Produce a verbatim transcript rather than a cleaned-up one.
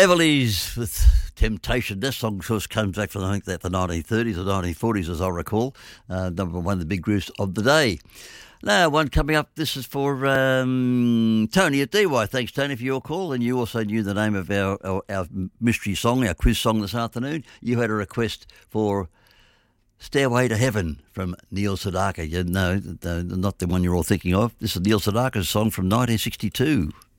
Everly's with Temptation. This song, of course, comes back from, I think, that the nineteen thirties or nineteen forties, as I recall. Uh, number one of the big groups of the day. Now, one coming up, this is for um, Tony at D Y. Thanks, Tony, for your call. And you also knew the name of our, our, our mystery song, our quiz song this afternoon. You had a request for Stairway to Heaven from Neil Sedaka. You know, not the one you're all thinking of. This is Neil Sedaka's song from nineteen sixty-two.